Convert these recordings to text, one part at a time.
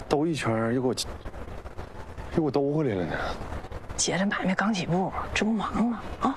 兜一圈又给我兜回来了呢。 姐这买卖刚起步，这不忙吗？啊，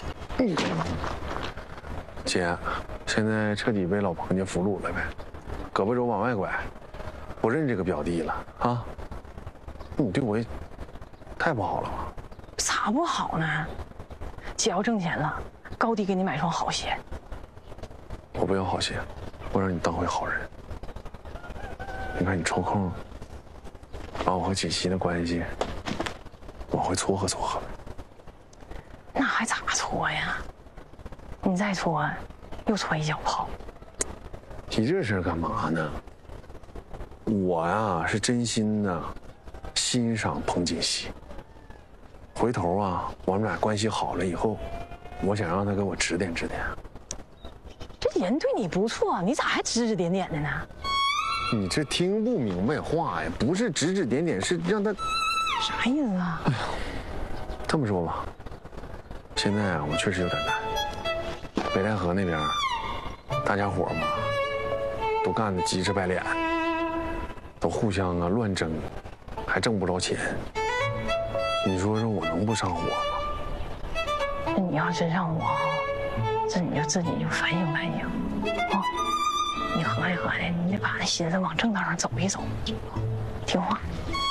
姐，现在彻底被老彭家俘虏了呗，胳膊肘往外拐，不认这个表弟了啊！你对我也太不好了吧？ 咋不好呢？姐要挣钱了，高低给你买双好鞋。 我不要好鞋，我让你当回好人。你看你抽空把我和锦溪的关系往回撮合撮合。 那还咋搓呀？你再搓，又搓一脚泡。 提这事儿干嘛呢？我呀是真心的欣赏彭锦溪。回头啊，我们俩关系好了以后，我想让他给我指点指点。 这人对你不错，你咋还指指点点的呢？ 你这听不明白话呀？不是指指点点，是让他啥意思啊？ 哎呀，这么说吧，现在啊，我确实有点难。北戴河那边，大家伙嘛，都干得急赤白脸，都互相啊乱争，还挣不着钱。你说说我能不上火吗？ 那你要真上火，这你就自己就反省反省啊！你合计合计，你得把那心思往正道上走一走，听话。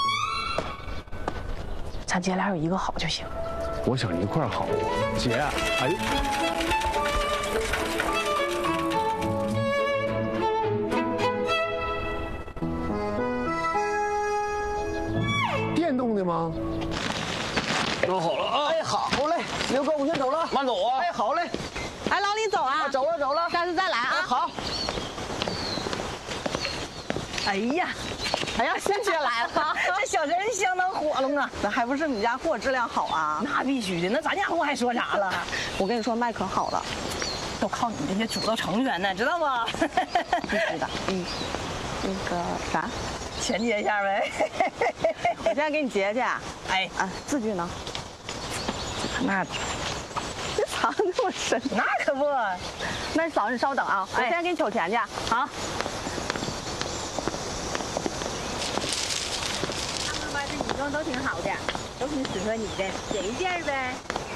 咱姐俩有一个好就行。 我想一块儿好。姐，哎。电动的吗？ 弄好了啊！ 哎，好嘞，刘哥，我先走了， 慢走啊！ 哎，好嘞， 哎，老李走啊！ 走了走了， 下次再来啊！ 哎，好。 哎呀，哎呀，新姐来了，这小人相当火了呢。 那还不是你家货质量好啊？ 那必须的，那咱家货还说啥了？ 我跟你说，卖可好了， 都靠你这些主动成员呢，知道吗？ 必须的。那个啥， 钱结一下呗。 我现在给你结去。 哎啊，字据呢？ 那这藏这么深？ 那可不。 那嫂，你稍等啊，我现在给你取钱去。 好。 女装都挺好的，都挺适合你的，选一件呗。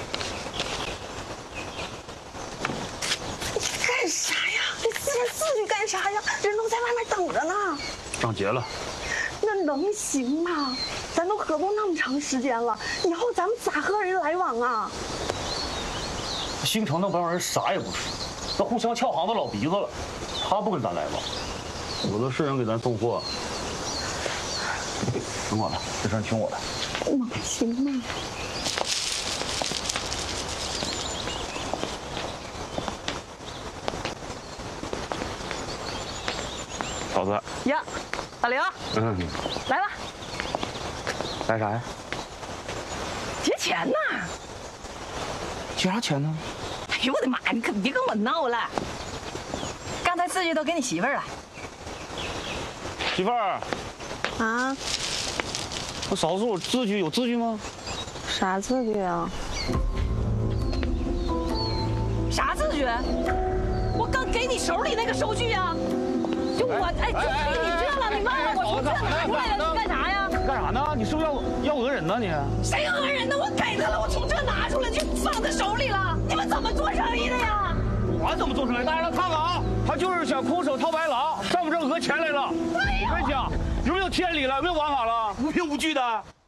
干啥呀？这字据干啥呀？人都在外面等着呢。 账结了。 那能行吗？咱都合作那么长时间了，以后咱们咋和人来往啊？ 星城那帮人啥也不是，那互相撬行子老鼻子了，他不跟咱来往，有的是人给咱送货。听我的，这事儿听我的。 能行吗？ 嫂子。 呀，大刘。来吧。 来啥呀？ 结钱呢。 结啥钱呢？ 哎呦我的妈呀！你可别跟我闹了。刚才字据都给你媳妇儿了。 媳妇儿。 啊？ 我嫂子，我字据有字据吗？ 啥字据啊？ 啥字据？我刚给你手里那个收据呀。就我哎，就给你这了，你忘了我从这拿出来了，你干啥呀？ 干啥呢？你是不是要讹人呢你？ 谁讹人呢？我给他了，我从这拿出来就放他手里了。你们怎么做生意的呀？ 我怎么做生意？大家来看看啊，他就是想空手套白狼，上我们这讹钱来了。我跟你讲，有没有天理了？有没有王法了？无凭无据的。